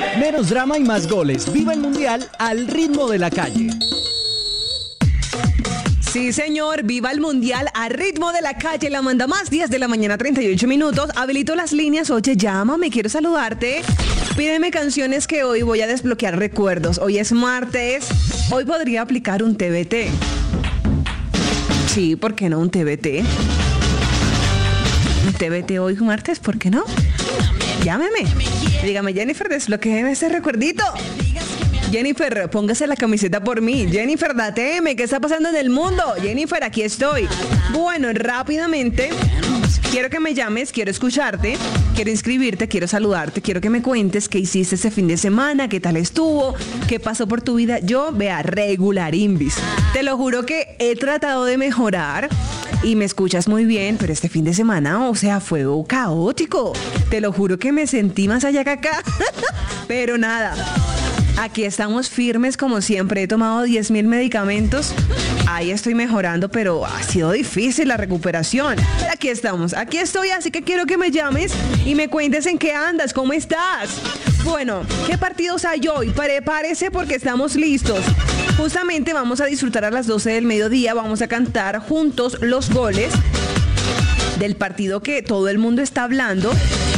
Menos drama y más goles. Viva el Mundial al ritmo de la calle. Sí, señor, viva el Mundial a ritmo de la calle. La manda más, 10 de la mañana, 38 minutos. Habilito las líneas. Oye, llámame, quiero saludarte. Pídeme canciones que hoy voy a desbloquear recuerdos. Hoy es martes. Hoy podría aplicar un TBT. Sí, ¿por qué no un TBT? Un TBT hoy martes, ¿por qué no? Llámeme. Dígame, Jennifer, desbloquéeme ese recuerdito. Jennifer, póngase la camiseta por mí. Jennifer, dateme, ¿qué está pasando en el mundo? Jennifer, aquí estoy. Bueno, rápidamente, quiero que me llames, quiero escucharte, quiero inscribirte, quiero saludarte, quiero que me cuentes qué hiciste este fin de semana, qué tal estuvo, qué pasó por tu vida. Yo, vea, regular Invis. Te lo juro que he tratado de mejorar y me escuchas muy bien, pero este fin de semana, o sea, fue caótico. Te lo juro que me sentí más allá que acá. Pero nada. Aquí estamos firmes como siempre. He tomado 10,000 medicamentos. Ahí estoy mejorando, pero ha sido difícil la recuperación. Pero aquí estamos. Aquí estoy, así que quiero que me llames y me cuentes en qué andas, cómo estás. Bueno, ¿qué partidos hay hoy? Prepárese porque estamos listos. Justamente vamos a disfrutar a las 12 del mediodía. Vamos a cantar juntos los goles del partido que todo el mundo está hablando.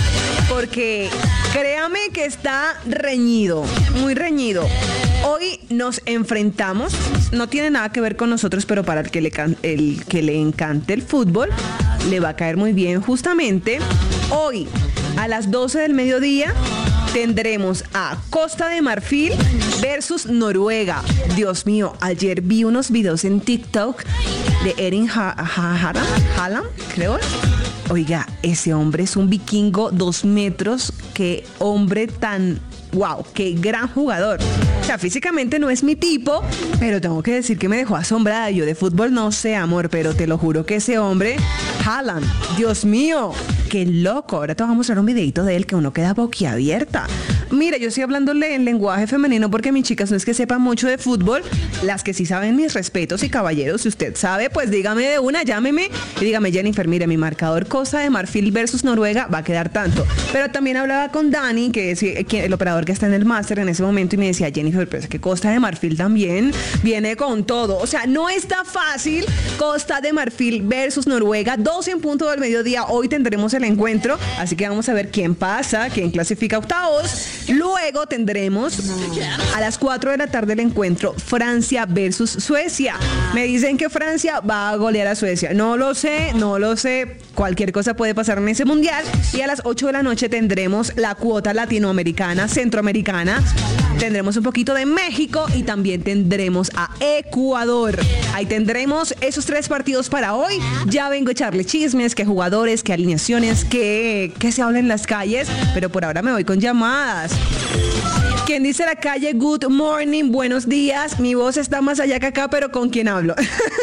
Porque créame que está reñido, muy reñido. Hoy nos enfrentamos, no tiene nada que ver con nosotros, pero para el que le encante el fútbol, le va a caer muy bien. Justamente hoy a las 12 del mediodía tendremos a Costa de Marfil versus Noruega. Dios mío, ayer vi unos videos en TikTok de Erin Haaland, creo. Oiga, ese hombre es un vikingo, 2 metros. Qué hombre tan... ¡Wow! ¡Qué gran jugador! O sea, físicamente no es mi tipo, pero tengo que decir que me dejó asombrada. Yo de fútbol no sé, amor, pero te lo juro que ese hombre, Haaland, Dios mío, qué loco. Ahora te voy a mostrar un videito de él que uno queda boquiabierta. Mira, yo estoy hablándole en lenguaje femenino porque mis chicas no es que sepan mucho de fútbol. Las que sí saben, mis respetos y caballeros, si usted sabe, pues dígame de una, llámeme y dígame, Jennifer, mire, mi marcador Costa de Marfil versus Noruega va a quedar tanto. Pero también hablaba con Dani, que es el operador que está en el máster en ese momento, y me decía, Jennifer, pero es que Costa de Marfil también viene con todo. O sea, no está fácil. Costa de Marfil versus Noruega, 12 en punto del mediodía. Hoy tendremos el encuentro, así que vamos a ver quién pasa, quién clasifica octavos. Luego tendremos a las 4 de la tarde el encuentro Francia versus Suecia. Me dicen que Francia va a golear a Suecia. No lo sé. Cualquier cosa puede pasar en ese mundial. Y a las 8 de la noche tendremos la cuota latinoamericana, centroamericana. Tendremos un poquito de México y también tendremos a Ecuador. Ahí tendremos esos 3 partidos para hoy. Ya vengo a echarle chismes, qué jugadores, qué alineaciones, qué se habla en las calles. Pero por ahora me voy con llamadas. ¿Quién dice la calle? Good morning, buenos días. Mi voz está más allá que acá, pero ¿con quién hablo?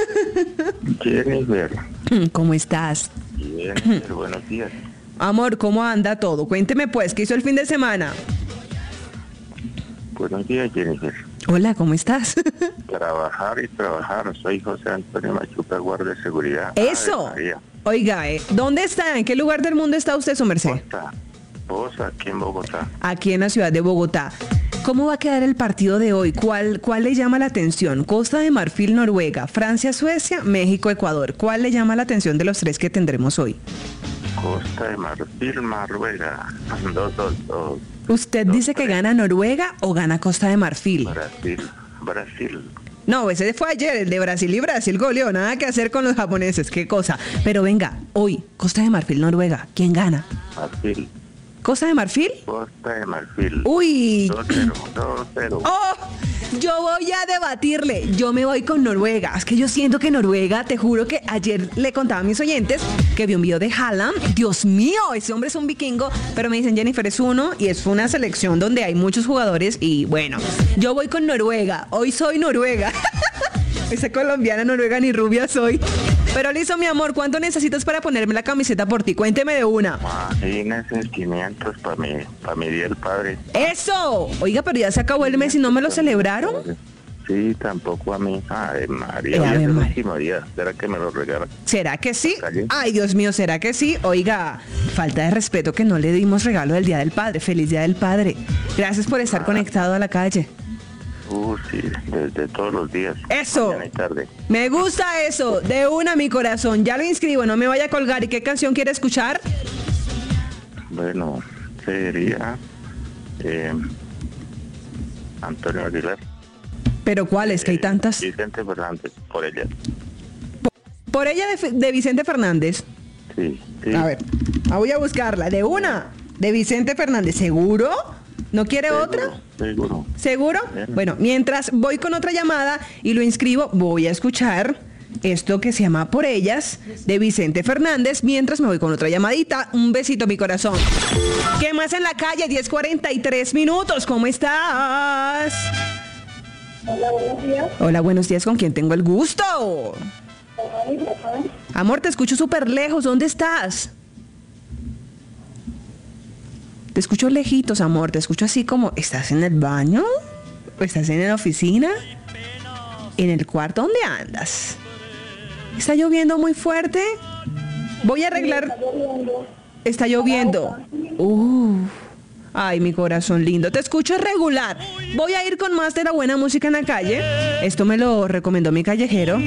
Jennifer. ¿Cómo estás? Bien, buenos días. Amor, ¿cómo anda todo? Cuénteme pues, ¿qué hizo el fin de semana? Buenos días, Jennifer. Hola, ¿cómo estás? Trabajar y trabajar. Soy José Antonio Machuca, guardia de seguridad. ¡Eso! Oiga, ¿dónde está? ¿En qué lugar del mundo está usted, su merced? Bosa, aquí en Bogotá. Aquí en la ciudad de Bogotá. ¿Cómo va a quedar el partido de hoy? ¿Cuál le llama la atención? Costa de Marfil, Noruega, Francia, Suecia, México, Ecuador. ¿Cuál le llama la atención de los 3 que tendremos hoy? Costa de Marfil, Noruega. 2-2-2. ¿Usted dice que gana Noruega o gana Costa de Marfil? Brasil. No, ese fue ayer, el de Brasil y Brasil goleó. Nada que hacer con los japoneses, qué cosa. Pero venga, hoy, Costa de Marfil, Noruega, ¿quién gana? Marfil. ¿Costa de Marfil? Costa de Marfil. Uy. 2-0. ¡Oh! Yo voy a debatirle. Yo me voy con Noruega. Es que yo siento que Noruega, te juro que ayer le contaba a mis oyentes que vi un video de Haaland. Dios mío, ese hombre es un vikingo. Pero me dicen, Jennifer, es uno y es una selección donde hay muchos jugadores. Y bueno, yo voy con Noruega. Hoy soy Noruega. Esa colombiana, noruega ni rubia soy. Pero listo, mi amor, ¿cuánto necesitas para ponerme la camiseta por ti? Cuénteme de una. Imagínese 500 para mi día del padre. ¡Eso! Oiga, pero ya se acabó el mes y no me lo celebraron. Sí, tampoco a mí. Ay, María, hoy Ave es el María. último día. ¿Será que me lo regalan? ¿Será que sí? Calle. Ay, Dios mío, ¿será que sí? Oiga, falta de respeto que no le dimos regalo del Día del Padre. Feliz Día del Padre. Gracias por estar conectado a la calle. Sí, desde todos los días. Eso. Mañana y tarde. Me gusta eso. De una, mi corazón. Ya lo inscribo, no me vaya a colgar. ¿Y qué canción quiere escuchar? Bueno, sería Antonio Aguilar. ¿Pero cuáles? Que hay tantas. Vicente Fernández, por ella. Por ella de Vicente Fernández. Sí, sí. A ver, voy a buscarla. De una, de Vicente Fernández. ¿Seguro? ¿No quiere Seguro, otra? Seguro. ¿Seguro? Bien. Bueno, mientras voy con otra llamada y lo inscribo, voy a escuchar esto que se llama Por Ellas, de Vicente Fernández, mientras me voy con otra llamadita. Un besito, mi corazón. ¿Qué más en la calle? 10:43 minutos. ¿Cómo estás? Hola, buenos días. Hola, buenos días. ¿Con quién tengo el gusto? Amor, te escucho súper lejos. ¿Dónde estás? Te escucho lejitos, amor. Te escucho así como, ¿estás en el baño? ¿O estás en la oficina? ¿En el cuarto? ¿Dónde andas? ¿Está lloviendo muy fuerte? Voy a arreglar... Está lloviendo. Ay, mi corazón lindo. Te escucho regular. Voy a ir con más de la buena música en la calle. Esto me lo recomendó mi callejero.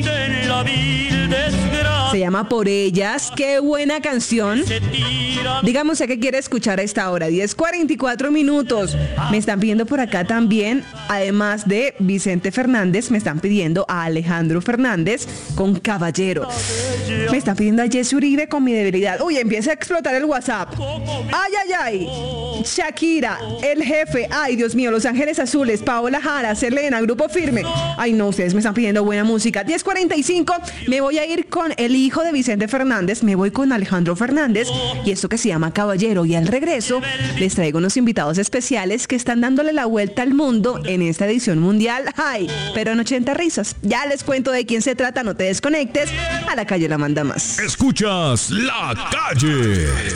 Se llama Por Ellas. Qué buena canción. Dígame usted qué quiere escuchar a esta hora. 10:44 minutos. Me están pidiendo por acá también, además de Vicente Fernández, me están pidiendo a Alejandro Fernández con Caballero. Me están pidiendo a Jessy Uribe con Mi Debilidad. Uy, empieza a explotar el WhatsApp. Ay, ay, ay. Shakira, El Jefe. Ay, Dios mío, Los Ángeles Azules, Paola Jara, Selena, Grupo Firme. Ay, no, ustedes me están pidiendo buena música. 10:45. Me voy a ir con el hijo de Vicente Fernández. Me voy con Alejandro Fernández. Y esto que se llama Caballero. Y al regreso les traigo unos invitados especiales que están dándole la vuelta al mundo en esta edición mundial. Ay, pero en 80 risas. Ya les cuento de quién se trata. No te desconectes. A la calle la manda más. Escuchas La Calle.